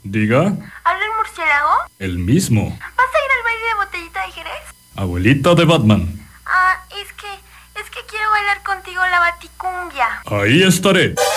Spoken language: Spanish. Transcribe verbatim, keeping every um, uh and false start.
Diga. ¿Habla el murciélago? El mismo. ¿Vas a ir al baile de Botellita de Jerez? Abuelita de Batman. Ah, es que... es que quiero bailar contigo la baticumbia. Ahí estaré.